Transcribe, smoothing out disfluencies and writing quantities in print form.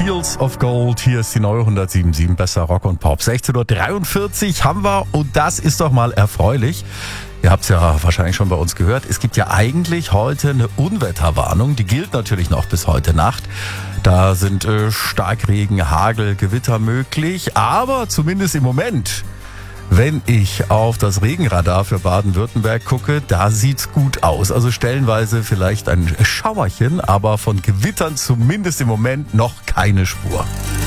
Fields of Gold. Hier ist die neue 107.7 Besser Rock und Pop. 16.43 Uhr haben wir und das ist doch mal erfreulich. Ihr habt es ja wahrscheinlich schon bei uns gehört. Es gibt ja eigentlich heute eine Unwetterwarnung. Die gilt natürlich noch bis heute Nacht. Da sind Starkregen, Hagel, Gewitter möglich. Aber zumindest im Moment, wenn ich auf das Regenradar für Baden-Württemberg gucke, da sieht's gut aus. Also stellenweise vielleicht ein Schauerchen, aber von Gewittern zumindest im Moment noch keine Spur.